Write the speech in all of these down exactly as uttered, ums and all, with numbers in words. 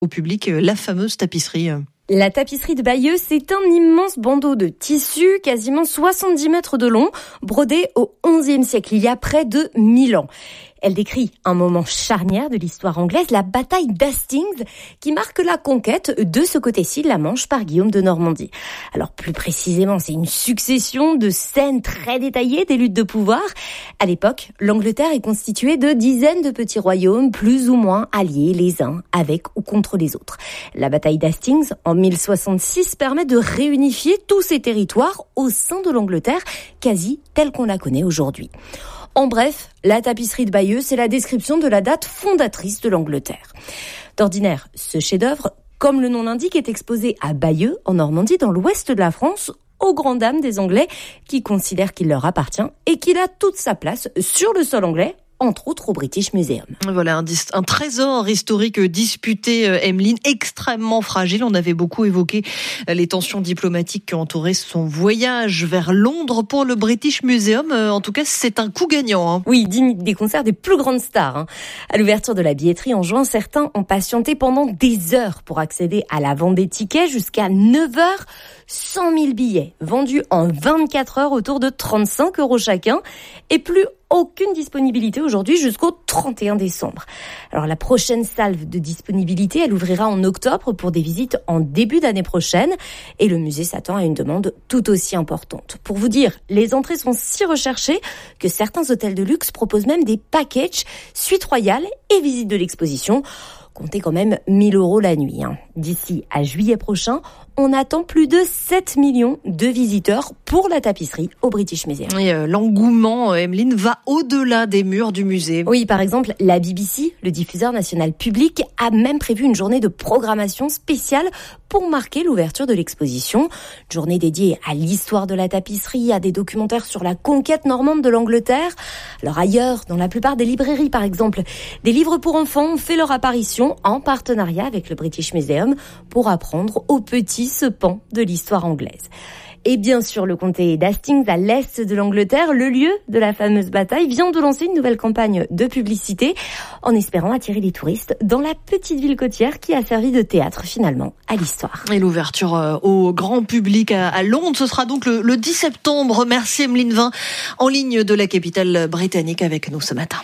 au public la fameuse tapisserie. La tapisserie de Bayeux, c'est un immense bandeau de tissu, quasiment soixante-dix mètres de long, brodé au onzième siècle, il y a près de mille ans. Elle décrit un moment charnière de l'histoire anglaise, la bataille d'Hastings, qui marque la conquête de ce côté-ci de la Manche par Guillaume de Normandie. Alors plus précisément, c'est une succession de scènes très détaillées des luttes de pouvoir. À l'époque, l'Angleterre est constituée de dizaines de petits royaumes, plus ou moins alliés les uns avec ou contre les autres. La bataille d'Hastings, en mille soixante-six, permet de réunifier tous ces territoires au sein de l'Angleterre, quasi telle qu'on la connaît aujourd'hui. En bref, la tapisserie de Bayeux, c'est la description de la date fondatrice de l'Angleterre. D'ordinaire, ce chef-d'œuvre, comme le nom l'indique, est exposé à Bayeux, en Normandie, dans l'ouest de la France, aux grandes dames des Anglais, qui considèrent qu'il leur appartient et qu'il a toute sa place sur le sol anglais, entre autres au British Museum. Voilà, un, dis- un trésor historique disputé, euh, Emeline, extrêmement fragile. On avait beaucoup évoqué euh, les tensions diplomatiques qui ont entouré son voyage vers Londres pour le British Museum. Euh, en tout cas, c'est un coup gagnant. Hein. Oui, digne des concerts des plus grandes stars. Hein. À l'ouverture de la billetterie en juin, certains ont patienté pendant des heures pour accéder à la vente des tickets, jusqu'à neuf heures. cent mille billets vendus en vingt-quatre heures, autour de trente-cinq euros chacun, et plus aucune disponibilité aujourd'hui jusqu'au trente et un décembre. Alors la prochaine salve de disponibilité, elle ouvrira en octobre pour des visites en début d'année prochaine, et le musée s'attend à une demande tout aussi importante. Pour vous dire, les entrées sont si recherchées que certains hôtels de luxe proposent même des packages, suite royale et visite de l'exposition. Comptez quand même mille euros la nuit. Hein. D'ici à juillet prochain, on attend plus de sept millions de visiteurs pour la tapisserie au British Museum. Et euh, l'engouement, Emeline, va au-delà des murs du musée. Oui, par exemple, la B B C, le diffuseur national public, a même prévu une journée de programmation spéciale pour marquer l'ouverture de l'exposition. Une journée dédiée à l'histoire de la tapisserie, à des documentaires sur la conquête normande de l'Angleterre. Alors ailleurs, dans la plupart des librairies par exemple, des livres pour enfants ont fait leur apparition en partenariat avec le British Museum pour apprendre aux petits ce pan de l'histoire anglaise. Et bien sûr, le comté d'Hastings, à l'est de l'Angleterre, le lieu de la fameuse bataille, vient de lancer une nouvelle campagne de publicité en espérant attirer les touristes dans la petite ville côtière qui a servi de théâtre finalement à l'histoire. Et l'ouverture euh, au grand public à, à Londres, ce sera donc le, le dix septembre. Merci Emeline Vin, en ligne de la capitale britannique avec nous ce matin.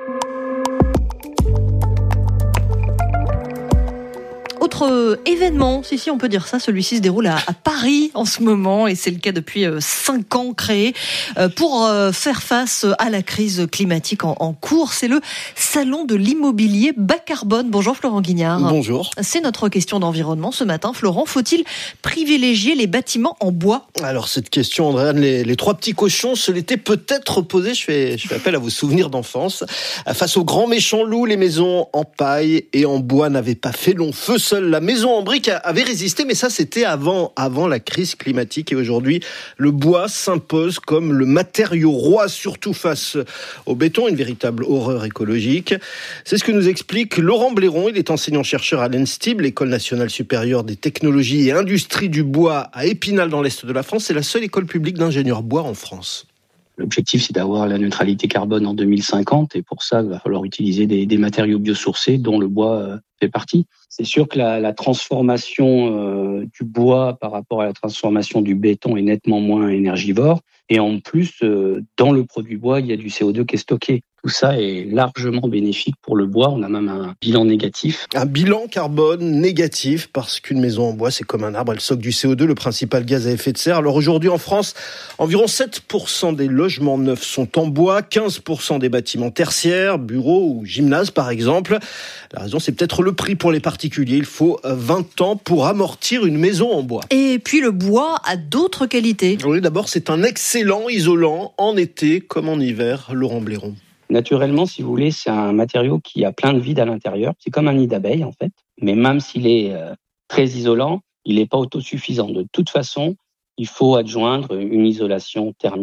Autre événement, si si on peut dire ça, celui-ci se déroule à, à Paris en ce moment et c'est le cas depuis euh, cinq ans, créé euh, pour euh, faire face à la crise climatique en, en cours. C'est le salon de l'immobilier bas carbone. Bonjour Florent Guignard. Bonjour. C'est notre question d'environnement ce matin. Florent, faut-il privilégier les bâtiments en bois ? Alors cette question, Andréane, les, les trois petits cochons se l'étaient peut-être posée. Je fais, je fais appel à vos souvenirs d'enfance. Face aux grands méchants loups, les maisons en paille et en bois n'avaient pas fait long feu. Seule la maison en briques avait résisté, mais ça c'était avant, avant la crise climatique. Et aujourd'hui, le bois s'impose comme le matériau roi, surtout face au béton, une véritable horreur écologique. C'est ce que nous explique Laurent Blairon. Il est enseignant-chercheur à l'E N S T I B, l'École nationale supérieure des technologies et industries du bois à Épinal dans l'est de la France. C'est la seule école publique d'ingénieurs bois en France. L'objectif, c'est d'avoir la neutralité carbone en deux mille cinquante et pour ça, il va falloir utiliser des, des matériaux biosourcés dont le bois euh, fait partie. C'est sûr que la, la transformation euh, du bois par rapport à la transformation du béton est nettement moins énergivore et en plus, euh, dans le produit bois, il y a du C O deux qui est stocké. Tout ça est largement bénéfique pour le bois. On a même un bilan négatif. Un bilan carbone négatif parce qu'une maison en bois, c'est comme un arbre. Elle stocke du C O deux, le principal gaz à effet de serre. Alors aujourd'hui en France, environ sept pour cent des logements neufs sont en bois, quinze pour cent des bâtiments tertiaires, bureaux ou gymnases par exemple. La raison, c'est peut-être le prix pour les particuliers. Il faut vingt ans pour amortir une maison en bois. Et puis le bois a d'autres qualités. Oui, d'abord, c'est un excellent isolant en été comme en hiver. Laurent Blairon. Naturellement, si vous voulez, c'est un matériau qui a plein de vide à l'intérieur. C'est comme un nid d'abeille, en fait. Mais même s'il est euh, très isolant, il n'est pas autosuffisant. De toute façon, il faut adjoindre une isolation thermique.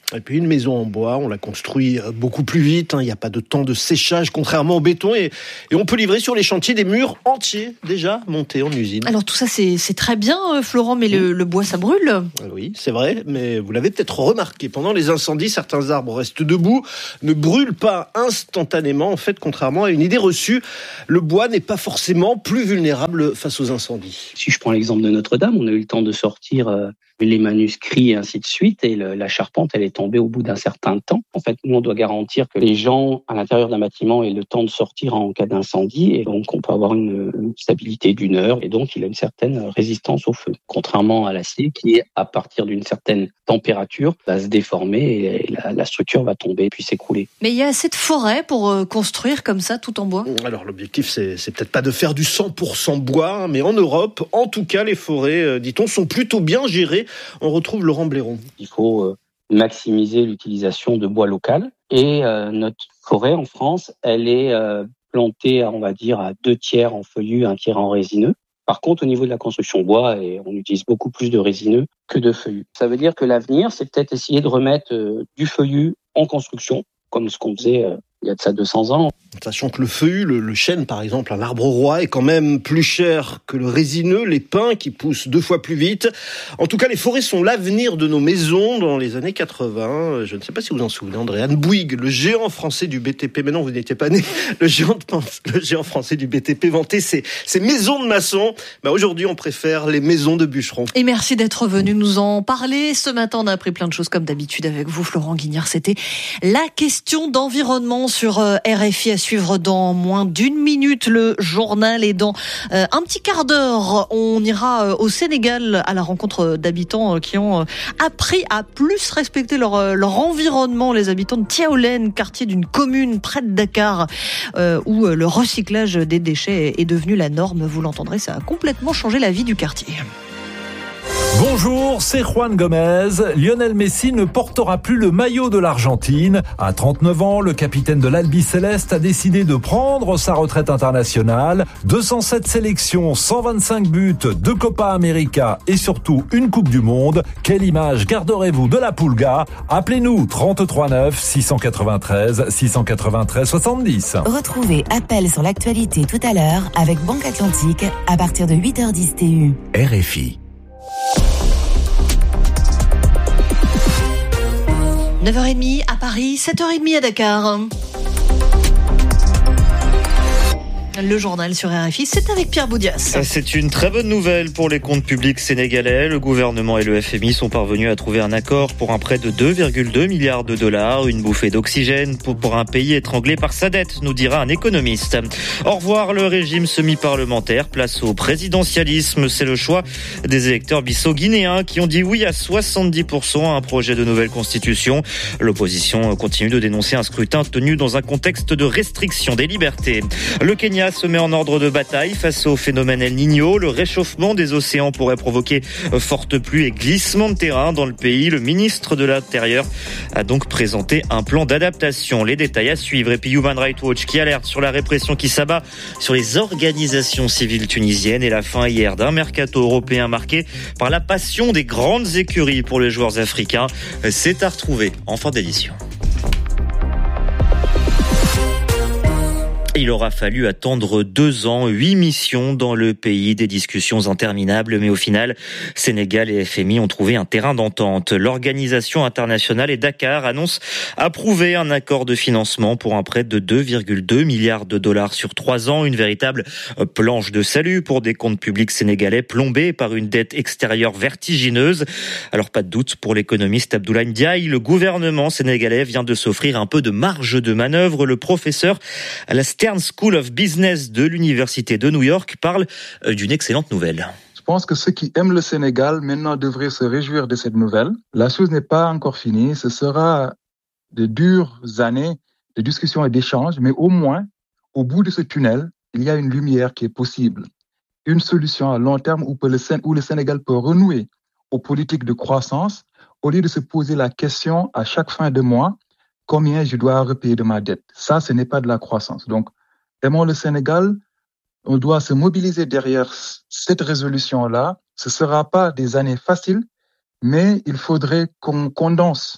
Et puis une maison en bois, on la construit beaucoup plus vite, hein. Il n'y a pas de temps de séchage, contrairement au béton, et, et on peut livrer sur les chantiers des murs entiers déjà montés en usine. Alors tout ça c'est, c'est très bien, Florent, mais le, le bois ça brûle. Oui, c'est vrai, mais vous l'avez peut-être remarqué, pendant les incendies, certains arbres restent debout, ne brûlent pas instantanément. En fait, contrairement à une idée reçue, le bois n'est pas forcément plus vulnérable face aux incendies. Si je prends l'exemple de Notre-Dame, on a eu le temps de sortir euh, les manuscrits et ainsi de suite, et le, la charpente, elle est tombée au bout d'un certain temps. En fait, nous, on doit garantir que les gens à l'intérieur d'un bâtiment aient le temps de sortir en cas d'incendie, et donc on peut avoir une, une stabilité d'une heure, et donc il a une certaine résistance au feu. Contrairement à l'acier, qui, à partir d'une certaine température, va se déformer et la, la structure va tomber puis s'écrouler. Mais il y a assez de forêts pour euh, construire comme ça, tout en bois? Alors l'objectif, c'est, c'est peut-être pas de faire du cent pour cent bois, mais en Europe, en tout cas, les forêts, euh, dit-on, sont plutôt bien gérées. On retrouve Laurent Blairon. Il faut euh, maximiser l'utilisation de bois local, et euh, notre forêt en France, elle est euh, plantée, on va dire, à deux tiers en feuillus, un tiers en résineux. Par contre, au niveau de la construction bois, et on utilise beaucoup plus de résineux que de feuillus. Ça veut dire que l'avenir, c'est peut-être essayer de remettre euh, du feuillu en construction, comme ce qu'on faisait euh, il y a de ça deux cents ans. Sachant que le feuillu, le, le chêne par exemple, un arbre roi, est quand même plus cher que le résineux, les pins qui poussent deux fois plus vite. En tout cas, les forêts sont l'avenir de nos maisons dans les années quatre-vingts. Je ne sais pas si vous en souvenez, Andréane Bouygues, le géant français du B T P. Mais non, vous n'étiez pas né. Le géant, de, le géant français du B T P vantait ses, ses maisons de maçons. Bah, aujourd'hui, on préfère les maisons de bûcherons. Et merci d'être venu nous en parler. Ce matin, on a appris plein de choses comme d'habitude avec vous, Florent Guignard. C'était la question d'environnement sur R F I, à suivre dans moins d'une minute le journal, et dans euh, un petit quart d'heure on ira euh, au Sénégal à la rencontre d'habitants euh, qui ont euh, appris à plus respecter leur, euh, leur environnement, les habitants de Tiaoulène, quartier d'une commune près de Dakar, euh, où euh, le recyclage des déchets est devenu la norme. Vous l'entendrez, ça a complètement changé la vie du quartier. Bonjour, c'est Juan Gomez. Lionel Messi ne portera plus le maillot de l'Argentine. À trente-neuf ans, le capitaine de l'Albiceleste a décidé de prendre sa retraite internationale. deux cent sept sélections, cent vingt-cinq buts, deux Copa América et surtout une Coupe du Monde. Quelle image garderez-vous de la Pulga? Appelez-nous trente-trois neuf six cent quatre-vingt-treize six cent quatre-vingt-treize soixante-dix. Retrouvez Appel sur l'actualité tout à l'heure avec Banque Atlantique à partir de huit heures dix T U. R F I. neuf heures trente à Paris, sept heures trente à Dakar. Le journal sur R F I, c'est avec Pierre Boudias. C'est une très bonne nouvelle pour les comptes publics sénégalais. Le gouvernement et le F M I sont parvenus à trouver un accord pour un prêt de deux virgule deux milliards de dollars. Une bouffée d'oxygène pour, pour un pays étranglé par sa dette, nous dira un économiste. Au revoir le régime semi-parlementaire, place au présidentialisme. C'est le choix des électeurs bissau-guinéens qui ont dit oui à soixante-dix pour cent à un projet de nouvelle constitution. L'opposition continue de dénoncer un scrutin tenu dans un contexte de restriction des libertés. Le Kenya se met en ordre de bataille face au phénomène El Niño. Le réchauffement des océans pourrait provoquer fortes pluies et glissements de terrain dans le pays. Le ministre de l'Intérieur a donc présenté un plan d'adaptation. Les détails à suivre. Et puis Human Rights Watch qui alerte sur la répression qui s'abat sur les organisations civiles tunisiennes, et la fin hier d'un mercato européen marqué par la passion des grandes écuries pour les joueurs africains. C'est à retrouver en fin d'édition. Il aura fallu attendre deux ans, huit missions dans le pays, des discussions interminables, mais au final, Sénégal et F M I ont trouvé un terrain d'entente. L'organisation internationale et Dakar annoncent approuver un accord de financement pour un prêt de deux virgule deux milliards de dollars sur trois ans, une véritable planche de salut pour des comptes publics sénégalais plombés par une dette extérieure vertigineuse. Alors pas de doute pour l'économiste Abdoulaye Ndiaye, le gouvernement sénégalais vient de s'offrir un peu de marge de manœuvre. Le professeur à la Stern School of Business de l'Université de New York parle d'une excellente nouvelle. Je pense que ceux qui aiment le Sénégal maintenant devraient se réjouir de cette nouvelle. La chose n'est pas encore finie. Ce sera de dures années de discussions et d'échanges, mais au moins, au bout de ce tunnel, il y a une lumière qui est possible. Une solution à long terme où le Sénégal peut renouer aux politiques de croissance au lieu de se poser la question à chaque fin de mois, combien je dois repayer de ma dette. Ça, ce n'est pas de la croissance. Donc, aimons le Sénégal, on doit se mobiliser derrière cette résolution-là. Ce ne sera pas des années faciles, mais il faudrait qu'on condense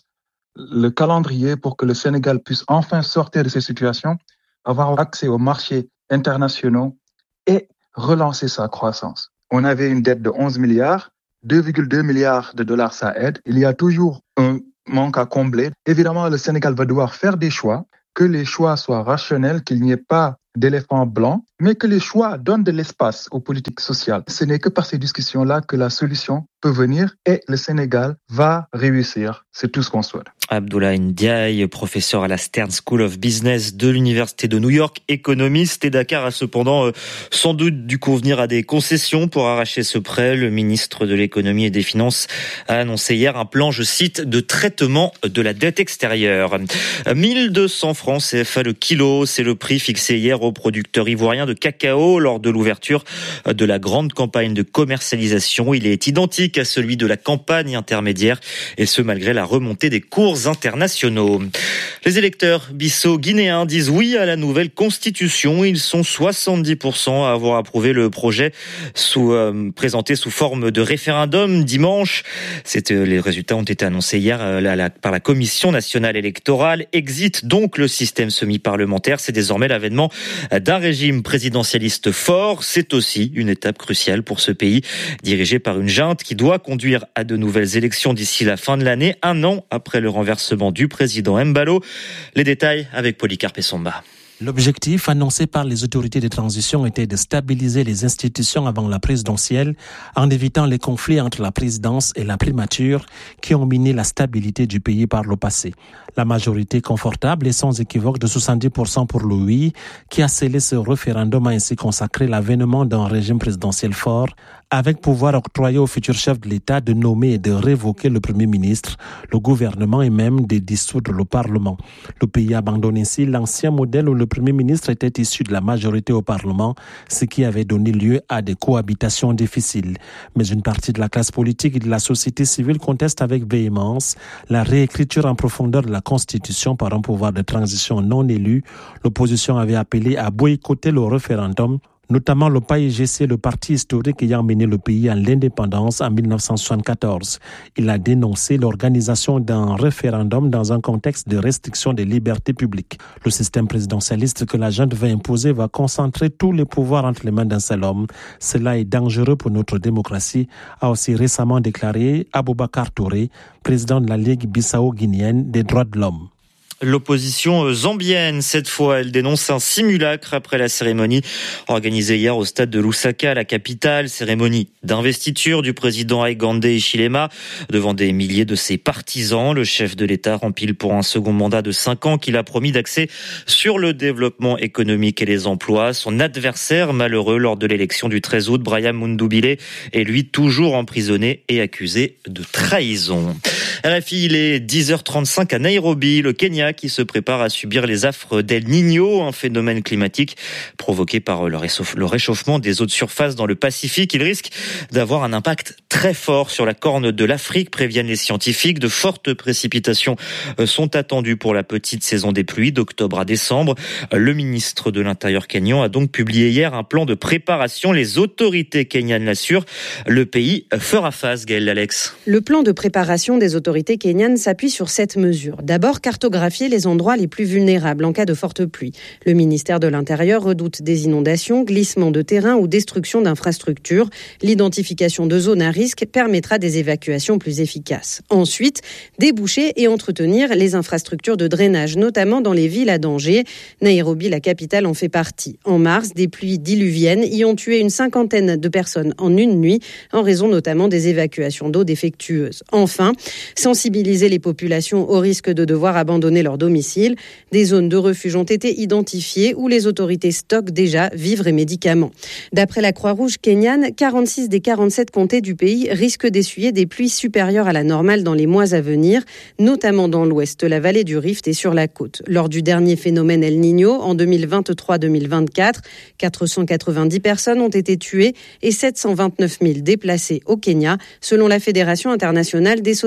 le calendrier pour que le Sénégal puisse enfin sortir de ces situations, avoir accès aux marchés internationaux et relancer sa croissance. On avait une dette de onze milliards, deux virgule deux milliards de dollars, ça aide. Il y a toujours un manque à combler. Évidemment, le Sénégal va devoir faire des choix, que les choix soient rationnels, qu'il n'y ait pas d'éléphant blanc, mais que les choix donnent de l'espace aux politiques sociales. Ce n'est que par ces discussions-là que la solution peut venir et le Sénégal va réussir. C'est tout ce qu'on souhaite. Abdoulaye Ndiaye, professeur à la Stern School of Business de l'Université de New York, économiste, et Dakar a cependant euh, sans doute dû convenir à des concessions pour arracher ce prêt. Le ministre de l'économie et des finances a annoncé hier un plan, je cite, de traitement de la dette extérieure. mille deux cents francs C F A le kilo, c'est le prix fixé hier aux producteurs ivoiriens de cacao lors de l'ouverture de la grande campagne de commercialisation. Il est identique à celui de la campagne intermédiaire, et ce malgré la remontée des cours internationaux. Les électeurs bisso-guinéens disent oui à la nouvelle constitution. Ils sont soixante-dix pour cent à avoir approuvé le projet sous, euh, présenté sous forme de référendum dimanche. C'est, euh, les résultats ont été annoncés hier euh, la, la, par la Commission nationale électorale. Exit donc le système semi-parlementaire. C'est désormais l'avènement d'un régime présidentialiste fort. C'est aussi une étape cruciale pour ce pays, dirigé par une junte qui doit conduire à de nouvelles élections d'ici la fin de l'année, un an après le renversement du président Embalo. Les détails avec Polycarpe Essomba. L'objectif annoncé par les autorités de transition était de stabiliser les institutions avant la présidentielle en évitant les conflits entre la présidence et la primature qui ont miné la stabilité du pays par le passé. La majorité confortable et sans équivoque de soixante-dix pour cent pour le oui qui a scellé ce référendum a ainsi consacré l'avènement d'un régime présidentiel fort avec pouvoir octroyé au futur chef de l'État de nommer et de révoquer le Premier ministre, le gouvernement et même de dissoudre le Parlement. Le pays abandonne ainsi l'ancien modèle où le Premier ministre était issu de la majorité au Parlement, ce qui avait donné lieu à des cohabitations difficiles. Mais une partie de la classe politique et de la société civile conteste avec véhémence la réécriture en profondeur de la Constitution par un pouvoir de transition non élu. L'opposition avait appelé à boycotter le référendum, notamment le P A I G C, le parti historique ayant mené le pays à l'indépendance en dix-neuf cent soixante-quatorze. Il a dénoncé l'organisation d'un référendum dans un contexte de restriction des libertés publiques. Le système présidentialiste que la junte veut imposer va concentrer tous les pouvoirs entre les mains d'un seul homme. Cela est dangereux pour notre démocratie, a aussi récemment déclaré Aboubacar Touré, président de la Ligue bissau-guinéenne des droits de l'homme. L'opposition zambienne, cette fois, elle dénonce un simulacre après la cérémonie organisée hier au stade de Lusaka, la capitale, cérémonie d'investiture du président Hakainde Hichilema devant des milliers de ses partisans. Le chef de l'État rempile pour un second mandat de cinq ans qu'il a promis d'axer sur le développement économique et les emplois. Son adversaire malheureux lors de l'élection du treize août, Brian Mundubile, est lui toujours emprisonné et accusé de trahison. R F I, il est dix heures trente-cinq à Nairobi, le Kenya qui se prépare à subir les affres d'El Niño, un phénomène climatique provoqué par le réchauffement des eaux de surface dans le Pacifique. Il risque d'avoir un impact très fort sur la corne de l'Afrique, préviennent les scientifiques. De fortes précipitations sont attendues pour la petite saison des pluies d'octobre à décembre. Le ministre de l'Intérieur kényan a donc publié hier un plan de préparation. Les autorités kenyanes l'assurent, le pays fera face. Gaëlle Alex. Le plan de préparation des autorités kenyanes s'appuie sur cette mesure. D'abord, cartographier les endroits les plus vulnérables en cas de forte pluie. Le ministère de l'Intérieur redoute des inondations, glissements de terrain ou destruction d'infrastructures. L'identification de zones à risque permettra des évacuations plus efficaces. Ensuite, déboucher et entretenir les infrastructures de drainage, notamment dans les villes à danger. Nairobi, la capitale, en fait partie. En mars, des pluies diluviennes y ont tué une cinquantaine de personnes en une nuit, en raison notamment des évacuations d'eau défectueuses. Enfin, sensibiliser les populations au risque de devoir abandonner leur domicile. Des zones de refuge ont été identifiées où les autorités stockent déjà vivres et médicaments. D'après la Croix-Rouge kenyane, quarante-six des quarante-sept comtés du pays risquent d'essuyer des pluies supérieures à la normale dans les mois à venir, notamment dans l'ouest, la vallée du Rift et sur la côte. Lors du dernier phénomène El Niño, en deux mille vingt-trois deux mille vingt-quatre, quatre cent quatre-vingt-dix personnes ont été tuées et sept cent vingt-neuf mille déplacées au Kenya, selon la Fédération internationale des sociétés de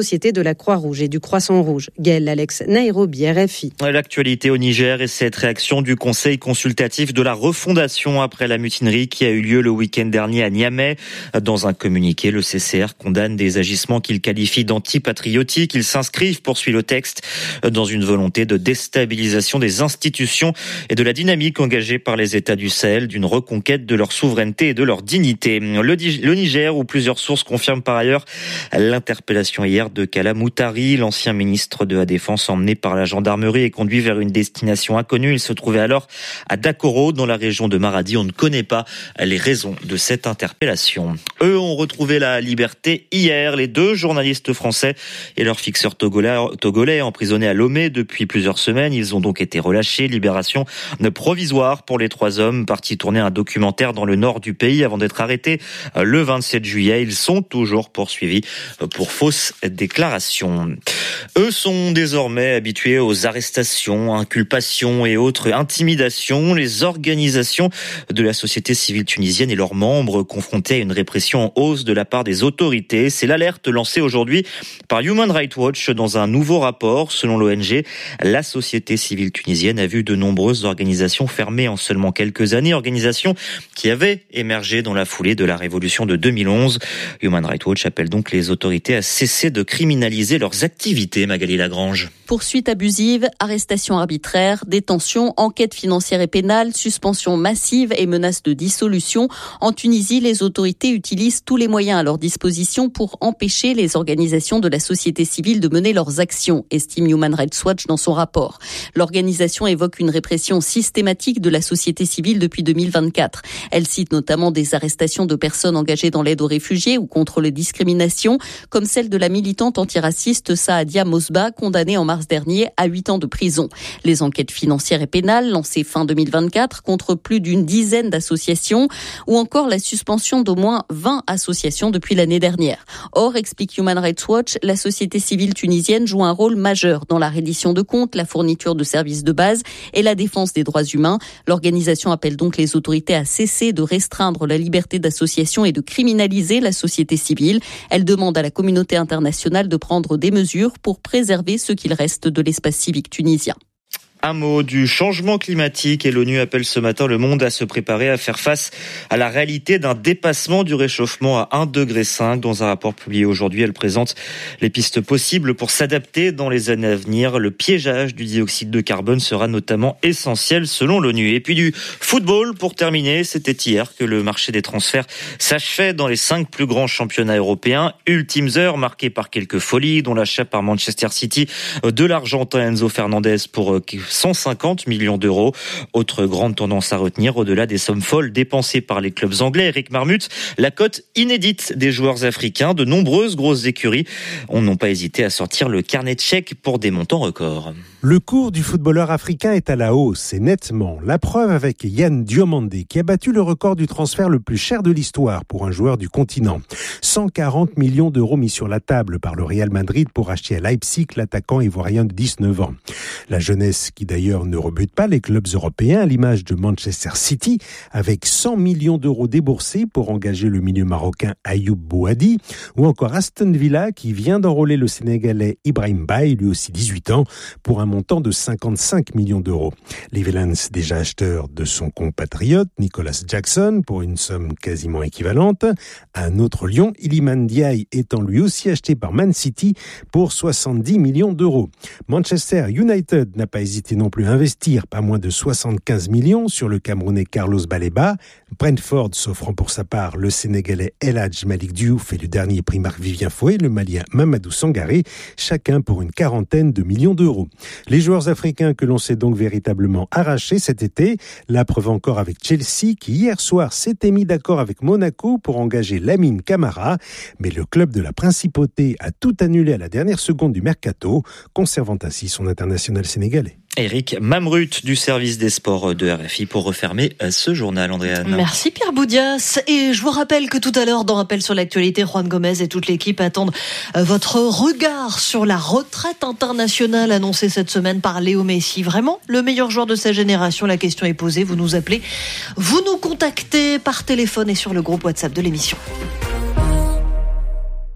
la Croix-Rouge et du Croissant-Rouge. Gaël Alex, Nairobi, R F I. L'actualité au Niger et cette réaction du Conseil consultatif de la refondation après la mutinerie qui a eu lieu le week-end dernier à Niamey. Dans un communiqué, le C C R condamne des agissements qu'il qualifie d'antipatriotiques. Ils s'inscrivent, poursuit le texte, dans une volonté de déstabilisation des institutions et de la dynamique engagée par les États du Sahel d'une reconquête de leur souveraineté et de leur dignité. Le Niger, où plusieurs sources confirment par ailleurs l'interpellation hier de Kala Moutari, l'ancien ministre de la Défense emmené par la gendarmerie et conduit vers une destination inconnue. Il se trouvait alors à Dakoro, dans la région de Maradi. On ne connaît pas les raisons de cette interpellation. Eux ont retrouvé la liberté hier. Les deux journalistes français et leur fixeur togolais, togolais emprisonnés à Lomé depuis plusieurs semaines. Ils ont donc été relâchés. Libération provisoire pour les trois hommes partis tourner un documentaire dans le nord du pays avant d'être arrêtés le vingt-sept juillet. Ils sont toujours poursuivis pour fausses déclarations. Eux sont désormais habitués aux arrestations, inculpations et autres intimidations. Les organisations de la société civile tunisienne et leurs membres confrontés à une répression en hausse de la part des autorités. C'est l'alerte lancée aujourd'hui par Human Rights Watch dans un nouveau rapport. Selon l'O N G, la société civile tunisienne a vu de nombreuses organisations fermées en seulement quelques années, organisations qui avaient émergé dans la foulée de la révolution de deux mille onze. Human Rights Watch appelle donc les autorités à cesser de criminaliser leurs activités. Magali Lagrange. Poursuites abusives, arrestations arbitraires, détentions, enquêtes financières et pénales, suspensions massives et menaces de dissolution. En Tunisie, les autorités utilisent tous les moyens à leur disposition pour empêcher les organisations de la société civile de mener leurs actions, estime Human Rights Watch dans son rapport. L'organisation évoque une répression systématique de la société civile depuis deux mille vingt-quatre. Elle cite notamment des arrestations de personnes engagées dans l'aide aux réfugiés ou contre les discriminations, comme celle de la militante antiraciste Saadia Mosba, condamnée en mars dernier à huit ans de prison. Les enquêtes financières et pénales lancées fin deux mille vingt-quatre contre plus d'une dizaine d'associations ou encore la suspension d'au moins vingt associations depuis l'année dernière. Or, explique Human Rights Watch, la société civile tunisienne joue un rôle majeur dans la reddition de comptes, la fourniture de services de base et la défense des droits humains. L'organisation appelle donc les autorités à cesser de restreindre la liberté d'association et de criminaliser la société civile. Elle demande à la communauté internationale de prendre des mesures pour préserver ce qu'il reste de l'espace civique tunisien. Un mot du changement climatique et l'ONU appelle ce matin le monde à se préparer à faire face à la réalité d'un dépassement du réchauffement à un degré cinq. Dans un rapport publié aujourd'hui, elle présente les pistes possibles pour s'adapter dans les années à venir. Le piégeage du dioxyde de carbone sera notamment essentiel selon l'ONU. Et puis du football pour terminer, c'était hier que le marché des transferts s'achevait dans les cinq plus grands championnats européens. Ultimes heures marquées par quelques folies, dont l'achat par Manchester City de l'Argentin Enzo Fernandez pour cent cinquante millions d'euros. Autre grande tendance à retenir, au-delà des sommes folles dépensées par les clubs anglais, Eric Marmut, la cote inédite des joueurs africains. De nombreuses grosses écuries n'ont pas hésité à sortir le carnet de chèques pour des montants records. Le cours du footballeur africain est à la hausse, et nettement. La preuve avec Yann Diomandé, qui a battu le record du transfert le plus cher de l'histoire pour un joueur du continent. cent quarante millions d'euros mis sur la table par le Real Madrid pour acheter à Leipzig l'attaquant ivoirien de dix-neuf ans. La jeunesse qui d'ailleurs ne rebute pas les clubs européens, à l'image de Manchester City, avec cent millions d'euros déboursés pour engager le milieu marocain Ayoub Bouhadi, ou encore Aston Villa qui vient d'enrôler le Sénégalais Ibrahim Baye, lui aussi dix-huit ans, pour un montant de cinquante-cinq millions d'euros. Les Villains, déjà acheteurs de son compatriote Nicolas Jackson pour une somme quasiment équivalente. Un autre Lion, Iliman Ndiaye, étant lui aussi acheté par Man City pour soixante-dix millions d'euros. Manchester United n'a pas hésité non plus à investir pas moins de soixante-quinze millions sur le Camerounais Carlos Baleba. Brentford s'offrant pour sa part le Sénégalais El Hadj Malick Diouf et le dernier prix Marc-Vivien Fouet, le Malien Mamadou Sangaré, chacun pour une quarantaine de millions d'euros. Les joueurs africains que l'on s'est donc véritablement arrachés cet été, la preuve encore avec Chelsea qui hier soir s'était mis d'accord avec Monaco pour engager Lamine Camara, mais le club de la Principauté a tout annulé à la dernière seconde du mercato, conservant ainsi son international sénégalais. Eric Mamrut du service des sports de R F I pour refermer ce journal, Andréane. Merci Pierre Boudias. Et je vous rappelle que tout à l'heure, dans Rappel sur l'actualité, Juan Gomez et toute l'équipe attendent votre regard sur la retraite internationale annoncée cette semaine par Léo Messi. Vraiment le meilleur joueur de sa génération? La question est posée. Vous nous appelez, vous nous contactez par téléphone et sur le groupe WhatsApp de l'émission.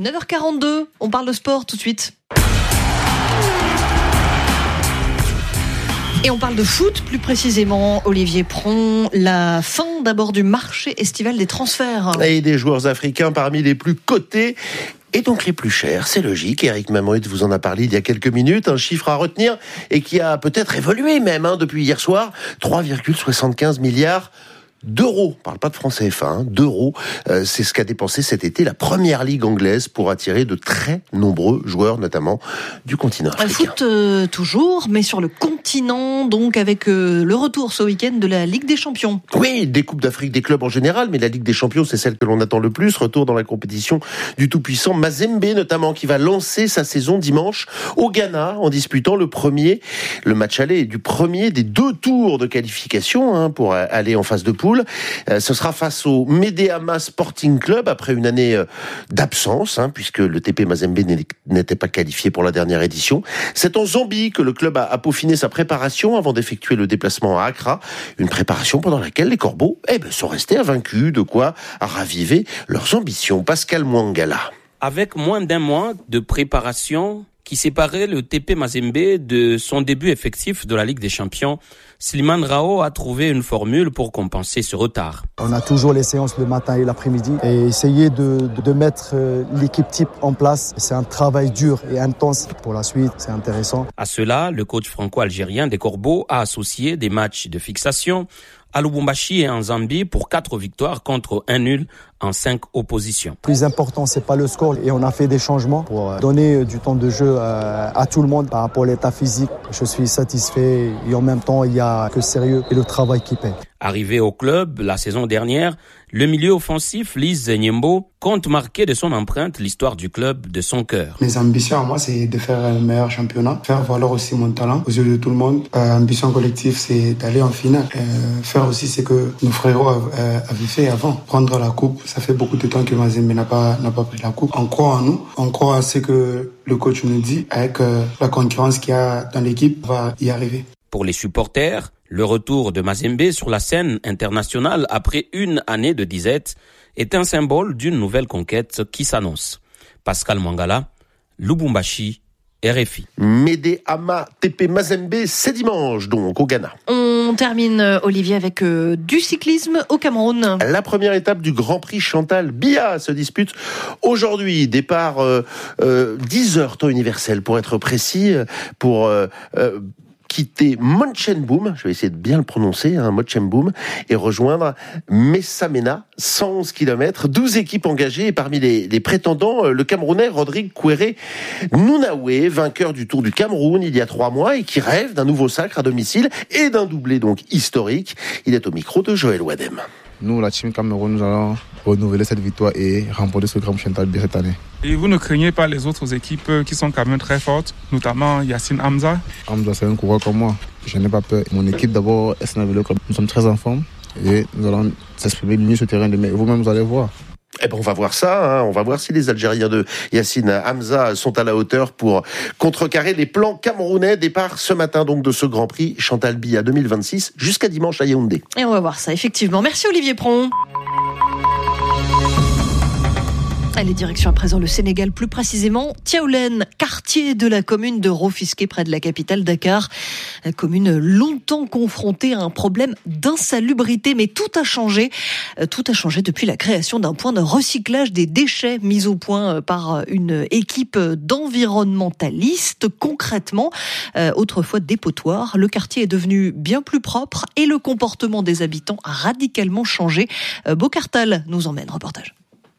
neuf heures quarante-deux, on parle de sport tout de suite. Et on parle de foot, plus précisément, Olivier Pron, la fin d'abord du marché estival des transferts. Et des joueurs africains parmi les plus cotés et donc les plus chers, c'est logique. Eric Mamouet vous en a parlé il y a quelques minutes, un chiffre à retenir et qui a peut-être évolué même hein, depuis hier soir, trois virgule soixante-quinze milliards d'euros, on parle pas de francs C F A, hein, d'euros, euh, c'est ce qu'a dépensé cet été la première ligue anglaise pour attirer de très nombreux joueurs, notamment du continent africain. Foot euh, toujours, mais sur le continent, donc avec euh, le retour ce week-end de la Ligue des Champions. Oui, des Coupes d'Afrique des clubs en général, mais la Ligue des Champions, c'est celle que l'on attend le plus. Retour dans la compétition du tout-puissant Mazembe, notamment, qui va lancer sa saison dimanche au Ghana, en disputant le premier, le match aller du premier des deux tours de qualification hein, pour aller en phase de poule. Ce sera face au Medeama Sporting Club après une année d'absence, hein, puisque le T P Mazembe n'était pas qualifié pour la dernière édition. C'est en Zambie que le club a peaufiné sa préparation avant d'effectuer le déplacement à Accra. Une préparation pendant laquelle les Corbeaux eh ben, sont restés invaincus, de quoi raviver leurs ambitions. Pascal Mwangala. Avec moins d'un mois de préparation qui séparait le T P Mazembe de son début effectif de la Ligue des Champions, Slimane Rao a trouvé une formule pour compenser ce retard. On a toujours les séances le matin et l'après-midi et essayer de, de mettre l'équipe type en place. C'est un travail dur et intense pour la suite, c'est intéressant. À cela, le coach franco-algérien des Corbeaux a associé des matchs de fixation à Lubumbashi et en Zambie pour quatre victoires contre un nul en cinq oppositions. Le plus important, c'est pas le score et on a fait des changements pour donner du temps de jeu à tout le monde par rapport à l'état physique. Je suis satisfait et en même temps, il y a que sérieux et le travail qui paie. Arrivé au club la saison dernière, le milieu offensif Lise Nyembo compte marquer de son empreinte l'histoire du club de son cœur. Mes ambitions à moi, c'est de faire un meilleur championnat, faire valoir aussi mon talent aux yeux de tout le monde. Euh, ambition collective, c'est d'aller en finale. Euh, faire aussi ce que nos frérots euh, avaient fait avant, prendre la coupe. Ça fait beaucoup de temps que Mazembe n'a pas, n'a pas pris la coupe. On croit en nous, on croit à ce que le coach nous dit. Avec euh, la concurrence qu'il y a dans l'équipe, on va y arriver. Pour les supporters, le retour de Mazembe sur la scène internationale après une année de disette est un symbole d'une nouvelle conquête qui s'annonce. Pascal Mwangala, Lubumbashi, R F I. Medeama T P Mazembe, c'est dimanche donc au Ghana. On termine, Olivier, avec euh, du cyclisme au Cameroun. La première étape du Grand Prix Chantal Biya se dispute aujourd'hui. Départ euh, euh, dix heures temps universel pour être précis, pour... Euh, euh, quitter Monchenboum, je vais essayer de bien le prononcer, hein, Monchenboum, et rejoindre Messamena, cent onze kilomètres, douze équipes engagées, et parmi les, les prétendants, le Camerounais Rodrigue Kouéré Nounaoué, vainqueur du Tour du Cameroun il y a trois mois, et qui rêve d'un nouveau sacre à domicile, et d'un doublé donc historique. Il est au micro de Joël Wadem. Nous, la team Cameroun, nous allons renouveler cette victoire et remporter ce Grand Prix Chantal Biya cette année. Et vous ne craignez pas les autres équipes qui sont quand même très fortes, notamment Yacine Hamza? Hamza, c'est un coureur comme moi. Je n'ai pas peur. Mon équipe, d'abord, S N A Vélo Club, nous sommes très en forme et nous allons s'exprimer mieux sur le terrain demain. Vous-même, vous allez voir. Eh ben on va voir ça, hein. On va voir si les Algériens de Yacine Hamza sont à la hauteur pour contrecarrer les plans camerounais. Départ ce matin donc de ce Grand Prix Chantal Biya deux mille vingt-six jusqu'à dimanche à Yaoundé. Et on va voir ça, effectivement. Merci Olivier Pron. Allez, direction à présent le Sénégal, plus précisément Tiaoulène, quartier de la commune de Rufisque, près de la capitale Dakar. La commune longtemps confrontée à un problème d'insalubrité, mais tout a changé. Tout a changé depuis la création d'un point de recyclage des déchets mis au point par une équipe d'environnementalistes. Concrètement, euh, autrefois dépotoir, le quartier est devenu bien plus propre et le comportement des habitants a radicalement changé. Euh, Bocartal nous emmène, reportage.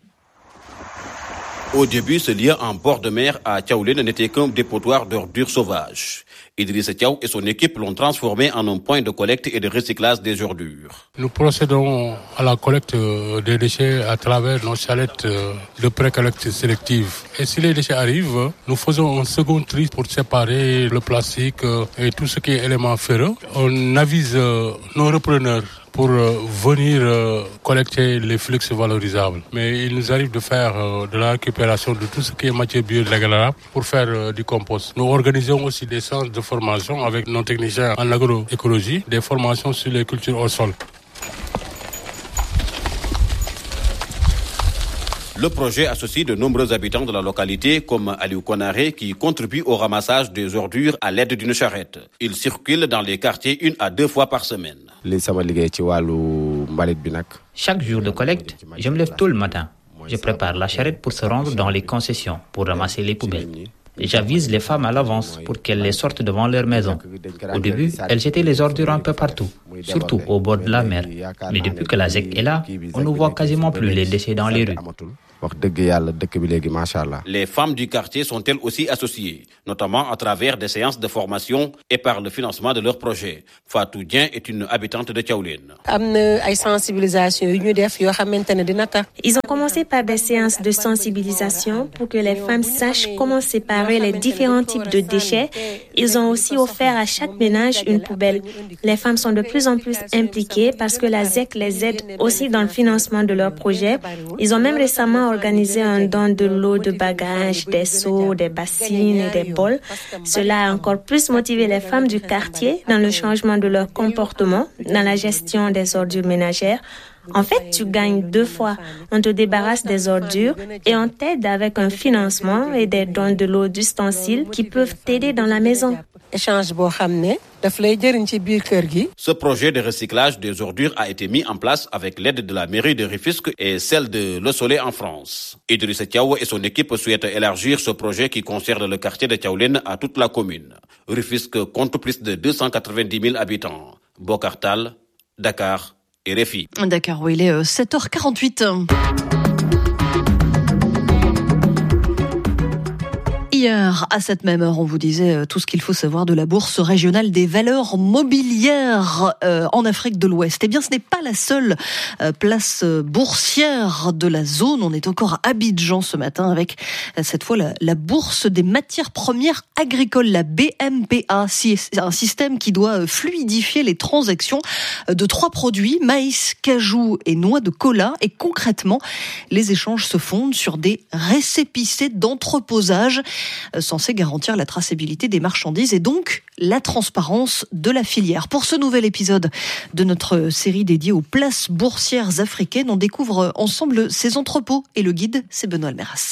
Au début, ce lieu en bord de mer à Tiaoulène n'était qu'un dépotoir d'ordures sauvages. Idriss Tiaou et son équipe l'ont transformé en un point de collecte et de recyclage des ordures. Nous procédons à la collecte des déchets à travers nos chalettes de pré-collecte sélective. Et si les déchets arrivent, nous faisons un second tri pour séparer le plastique et tout ce qui est élément ferreux. On avise nos repreneurs pour venir collecter les flux valorisables. Mais il nous arrive de faire de la récupération de tout ce qui est matière biodégradable pour faire du compost. Nous organisons aussi des séances de formation avec nos techniciens en agroécologie, des formations sur les cultures au sol. Le projet associe de nombreux habitants de la localité comme Aliou Konaré qui contribuent au ramassage des ordures à l'aide d'une charrette. Ils circulent dans les quartiers une à deux fois par semaine. Chaque jour de collecte, je me lève tôt le matin. Je prépare la charrette pour se rendre dans les concessions pour ramasser les poubelles. J'avise les femmes à l'avance pour qu'elles les sortent devant leur maison. Au début, elles jetaient les ordures un peu partout, surtout au bord de la mer. Mais depuis que la Z E C est là, on ne voit quasiment plus les déchets dans les rues. Les femmes du quartier sont elles aussi associées, notamment à travers des séances de formation et par le financement de leurs projets. Fatou Dien est une habitante de Thiawlène. Ils ont commencé par des séances de sensibilisation pour que les femmes sachent comment séparer les différents types de déchets. Ils ont aussi offert à chaque ménage une poubelle. Les femmes sont de plus en plus impliquées parce que la Z E C les aide aussi dans le financement de leurs projets. Ils ont même récemment organisé un don de l'eau de bagages, des seaux, des bassines et des bols. Cela a encore plus motivé les femmes du quartier dans le changement de leur comportement, dans la gestion des ordures ménagères. En fait, tu gagnes deux fois. On te débarrasse des ordures et on t'aide avec un financement et des dons de l'eau d'ustensiles qui peuvent t'aider dans la maison. Ce projet de recyclage des ordures a été mis en place avec l'aide de la mairie de Rufisque et celle de Le Soleil en France. Idrissa Thiaw et son équipe souhaitent élargir ce projet qui concerne le quartier de Thiawlène à toute la commune. Rufisque compte plus de deux cent quatre-vingt-dix mille habitants. Bokar Tall, Dakar et R F I. Dakar, où il est sept heures quarante-huit. Hier, à cette même heure, on vous disait tout ce qu'il faut savoir de la Bourse régionale des valeurs mobilières euh, en Afrique de l'Ouest. Eh bien, ce n'est pas la seule euh, place boursière de la zone. On est encore à Abidjan ce matin avec euh, cette fois la, la Bourse des matières premières agricoles, la B M P A. C'est un système qui doit fluidifier les transactions de trois produits, maïs, cajou et noix de cola. Et concrètement, les échanges se fondent sur des récépissés d'entreposage censé garantir la traçabilité des marchandises et donc la transparence de la filière. Pour ce nouvel épisode de notre série dédiée aux places boursières africaines, on découvre ensemble ces entrepôts et le guide, c'est Benoît Almeras.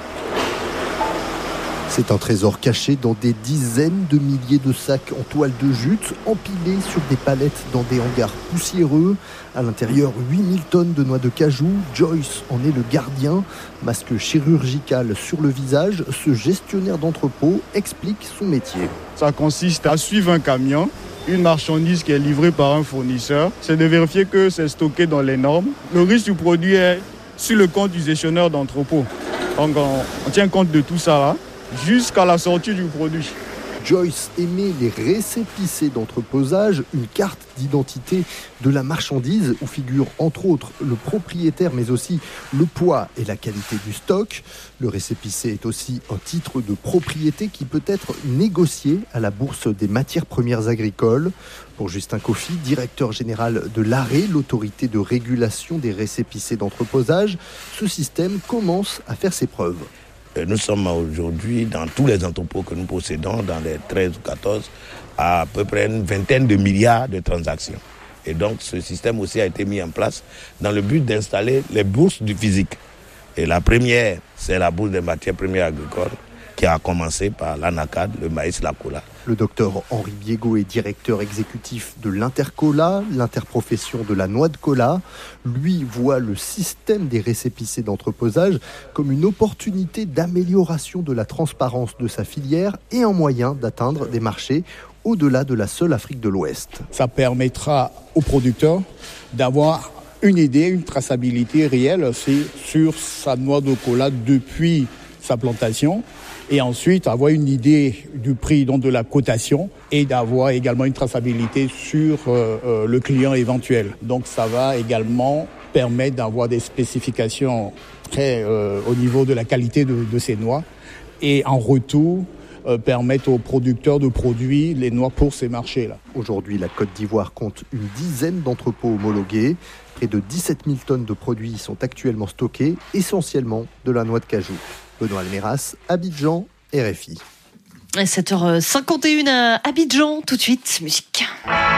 C'est un trésor caché dans des dizaines de milliers de sacs en toile de jute, empilés sur des palettes dans des hangars poussiéreux. À l'intérieur, huit mille tonnes de noix de cajou. Joyce en est le gardien. Masque chirurgical sur le visage, ce gestionnaire d'entrepôt explique son métier. Ça consiste à suivre un camion, une marchandise qui est livrée par un fournisseur. C'est de vérifier que c'est stocké dans les normes. Le risque du produit est sur le compte du gestionnaire d'entrepôt. Donc on, on tient compte de tout ça là, jusqu'à la sortie du produit. Joyce émet les récépissés d'entreposage, une carte d'identité de la marchandise où figure entre autres le propriétaire mais aussi le poids et la qualité du stock. Le récépissé est aussi un titre de propriété qui peut être négocié à la Bourse des matières premières agricoles. Pour Justin Kofi, directeur général de l'A R E, l'autorité de régulation des récépissés d'entreposage, ce système commence à faire ses preuves. Nous sommes aujourd'hui dans tous les entrepôts que nous possédons, dans les treize ou quatorze, à peu près une vingtaine de milliards de transactions. Et donc ce système aussi a été mis en place dans le but d'installer les bourses du physique. Et la première, c'est la bourse des matières premières agricoles qui a commencé par l'Anacad, le maïs, la cola. Le docteur Henri Biego est directeur exécutif de l'Intercola, l'interprofession de la noix de cola. Lui voit le système des récépissés d'entreposage comme une opportunité d'amélioration de la transparence de sa filière et un moyen d'atteindre des marchés au-delà de la seule Afrique de l'Ouest. Ça permettra aux producteurs d'avoir une idée, une traçabilité réelle sur sa noix de cola depuis sa plantation, et ensuite avoir une idée du prix, donc de la cotation, et d'avoir également une traçabilité sur euh, euh, le client éventuel. Donc ça va également permettre d'avoir des spécifications très euh, au niveau de la qualité de, de ces noix, et en retour euh, permettre aux producteurs de produire les noix pour ces marchés-là. Aujourd'hui, la Côte d'Ivoire compte une dizaine d'entrepôts homologués. Près de dix-sept mille tonnes de produits sont actuellement stockés, essentiellement de la noix de cajou. Benoît Almeras, Abidjan, R F I. sept heures cinquante et une à Abidjan, tout de suite, musique.